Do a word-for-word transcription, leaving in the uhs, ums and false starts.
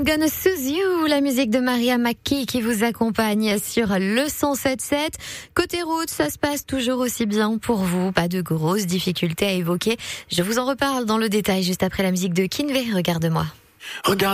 I'm Gonna Soothe You, la musique de Maria McKee qui vous accompagne sur le cent sept sept. Côté route, ça se passe toujours aussi bien pour vous, pas de grosses difficultés à évoquer. Je vous en reparle dans le détail juste après la musique de Kinvey, regarde-moi. Regarde